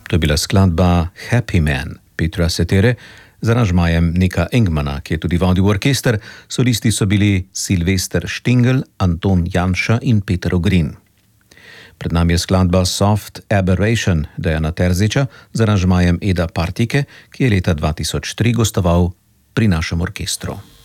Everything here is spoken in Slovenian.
To je bila skladba Happy Man Petra Cetera z aranžmajem Nika Engmana, ki je tudi vodil orkester. Solisti so bili Silvester Štingel, Anton Janša in Peter Ogrin. Pred nami je skladba Soft Aberration Dejana Terziča z aranžmajem Eda Partike, ki je leta 2003 gostoval pri našem orkestru.